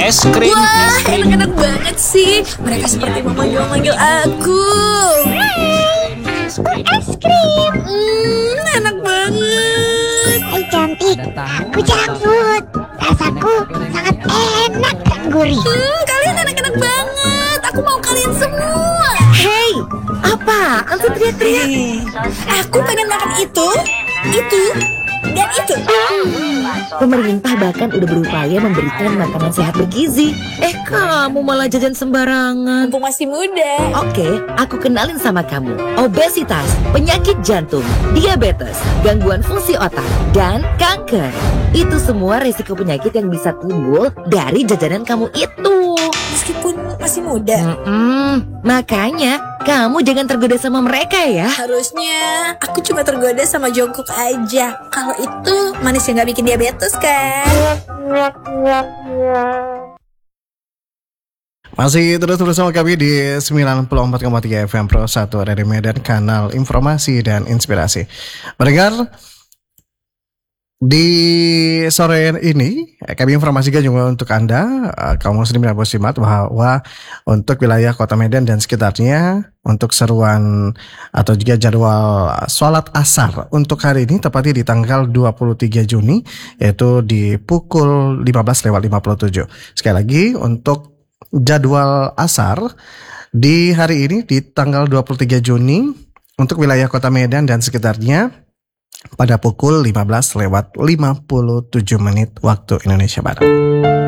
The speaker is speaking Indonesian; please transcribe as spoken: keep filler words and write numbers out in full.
Es krim, es Wah, krim. enak-enak banget sih. Mereka seperti memanggil-manggil aku. Es krim. Hmm, enak banget. Hai cantik, aku janggut. Rasaku sangat enak dan gurih. Hmm, kalian enak-enak banget. Aku mau kalian semua. Hei, apaan tuh teriak-teriak? Aku pengen makan itu, itu, dan itu. Pemerintah bahkan udah berupaya memberikan makanan sehat bergizi. Eh, kamu malah jajan sembarangan. Mumpung masih muda. Oke, aku kenalin sama kamu. Obesitas, penyakit jantung, diabetes, gangguan fungsi otak, dan kanker. Itu semua resiko penyakit yang bisa timbul dari jajanan kamu itu. Meskipun masih muda. Mm-mm, makanya kamu jangan tergoda sama mereka ya. Harusnya aku cuma tergoda sama Jongkok aja. Kalau itu manis yang gak bikin diabetes kan? Masih terus bersama kami di sembilan puluh empat koma tiga F M Pro satu dari Medan, kanal informasi dan inspirasi. Mendengar di sore ini kami informasikan juga untuk Anda kaum muslimin dan muslimat bahwa untuk wilayah Kota Medan dan sekitarnya untuk seruan atau juga jadwal sholat asar untuk hari ini tepatnya di tanggal dua puluh tiga Juni yaitu di pukul lima belas lewat lima puluh tujuh. Sekali lagi untuk jadwal asar di hari ini di tanggal dua puluh tiga Juni untuk wilayah Kota Medan dan sekitarnya pada pukul lima belas lewat lima puluh tujuh menit waktu Indonesia Barat.